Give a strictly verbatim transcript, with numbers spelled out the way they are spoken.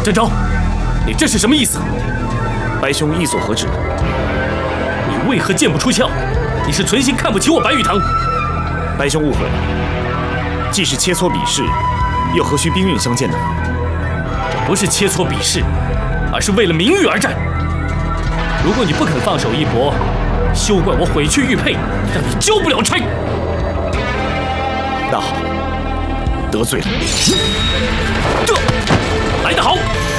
郑昭，你这是什么意思？ 白兄意所何指？ 你为何剑不出鞘？你是存心看不起我白玉堂？ 白兄误会了，既是切磋比试，又何须兵刃相见呢？ 这不是切磋比试，而是为了名誉而战。如果你不肯放手一搏，休怪我毁去玉佩，让你交不了差。 那好，得罪了。 这来得好。